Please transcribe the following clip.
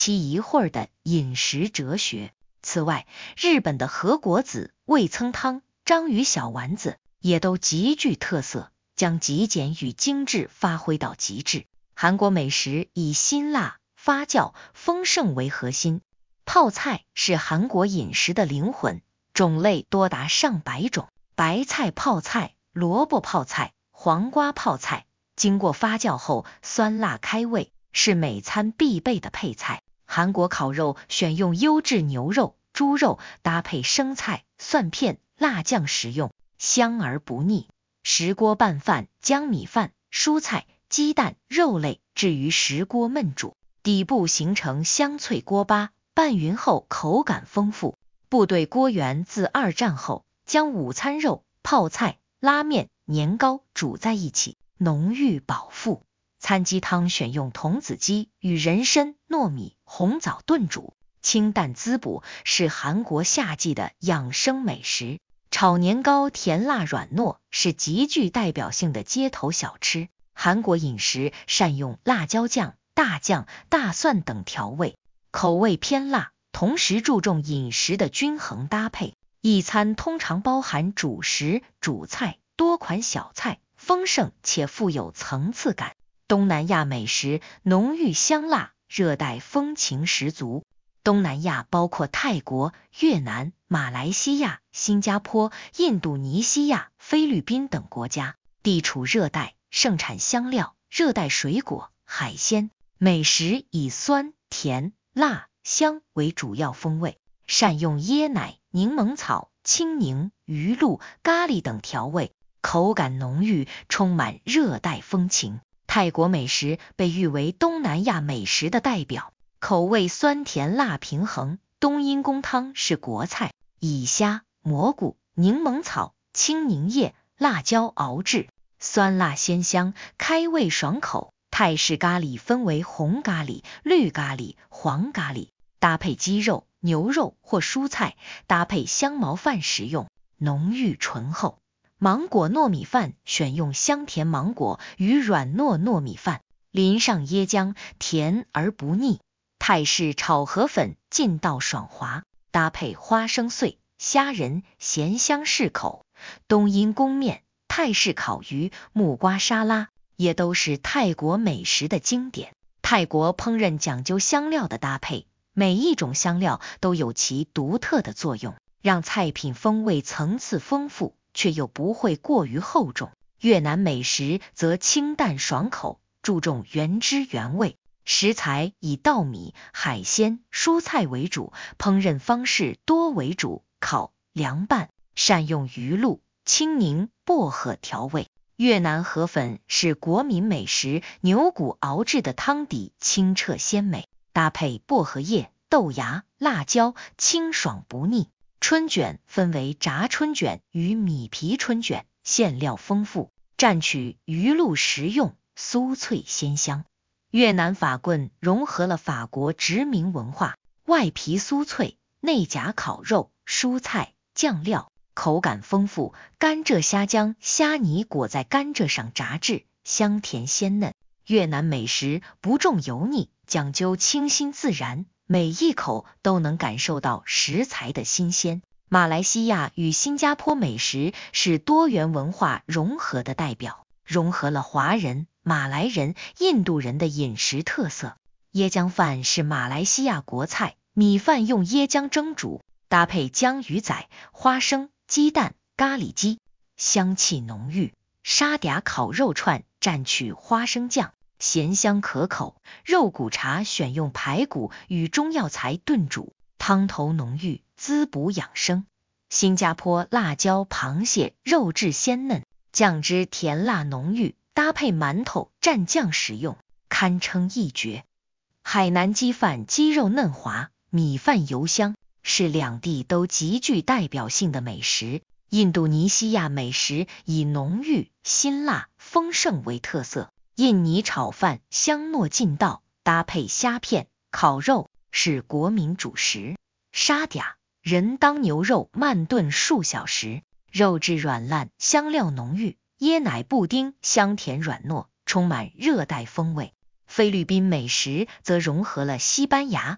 其一会儿的饮食哲学。此外，日本的和果子、味噌汤、章鱼小丸子也都极具特色，将极简与精致发挥到极致。韩国美食以辛辣、发酵、丰盛为核心，泡菜是韩国饮食的灵魂，种类多达上百种，白菜泡菜、萝卜泡菜、黄瓜泡菜，经过发酵后酸辣开胃，是每餐必备的配菜。韩国烤肉选用优质牛肉、猪肉，搭配生菜、蒜片、辣酱食用，香而不腻。石锅拌饭将米饭、蔬菜、鸡蛋、肉类置于石锅焖煮，底部形成香脆锅巴，拌匀后口感丰富。部队锅源自二战后将午餐肉、泡菜、拉面、年糕煮在一起，浓郁饱腹。餐鸡汤选用童子鸡与人参、糯米、红枣炖煮，清淡滋补，是韩国夏季的养生美食。炒年糕甜辣软糯，是极具代表性的街头小吃。韩国饮食善用辣椒酱、大酱、大蒜等调味，口味偏辣，同时注重饮食的均衡搭配。一餐通常包含主食、主菜、多款小菜，丰盛且富有层次感。东南亚美食浓郁香辣，热带风情十足。东南亚包括泰国、越南、马来西亚、新加坡、印度尼西亚、菲律宾等国家，地处热带，盛产香料、热带水果、海鲜。美食以酸、甜、辣、香为主要风味，善用椰奶、柠檬草、青柠、鱼露、咖喱等调味，口感浓郁，充满热带风情。泰国美食被誉为东南亚美食的代表，口味酸甜辣平衡。冬阴功汤是国菜，以虾、蘑菇、柠檬草、青柠叶、辣椒熬制，酸辣鲜香，开胃爽口。泰式咖喱分为红咖喱、绿咖喱、黄咖喱，搭配鸡肉、牛肉或蔬菜，搭配香茅饭食用，浓郁醇厚。芒果糯米饭选用香甜芒果与软糯糯米饭，淋上椰浆，甜而不腻。泰式炒河粉劲道爽滑，搭配花生碎、虾仁，咸香适口。冬阴功面、泰式烤鱼、木瓜沙拉也都是泰国美食的经典。泰国烹饪讲究香料的搭配，每一种香料都有其独特的作用，让菜品风味层次丰富，却又不会过于厚重。越南美食则清淡爽口，注重原汁原味，食材以稻米、海鲜、蔬菜为主，烹饪方式多为煮、烤、凉拌，善用鱼露、青柠、薄荷调味。越南河粉是国民美食，牛骨熬制的汤底清澈鲜美，搭配薄荷叶、豆芽、辣椒，清爽不腻。春卷分为炸春卷与米皮春卷，馅料丰富，蘸取鱼露食用，酥脆鲜香。越南法棍融合了法国殖民文化，外皮酥脆，内夹烤肉、蔬菜、酱料，口感丰富。甘蔗虾浆虾泥裹在甘蔗上炸制，香甜鲜嫩。越南美食不重油腻，讲究清新自然，每一口都能感受到食材的新鲜。马来西亚与新加坡美食是多元文化融合的代表，融合了华人、马来人、印度人的饮食特色。椰浆饭是马来西亚国菜，米饭用椰浆蒸煮，搭配江鱼仔、花生、鸡蛋、咖喱鸡，香气浓郁。沙嗲烤肉串蘸取花生酱，咸香可口。肉骨茶选用排骨与中药材炖煮，汤头浓郁，滋补养生。新加坡辣椒螃蟹肉质鲜嫩，酱汁甜辣浓郁，搭配馒头蘸酱食用，堪称一绝。海南鸡饭鸡肉嫩滑，米饭油香，是两地都极具代表性的美食。印度尼西亚美食以浓郁、辛辣、丰盛为特色，印尼炒饭香糯劲道，搭配虾片、烤肉是国民主食。沙嗲人当牛肉慢炖数小时，肉质软烂，香料浓郁，椰奶布丁香甜软糯，充满热带风味。菲律宾美食则融合了西班牙、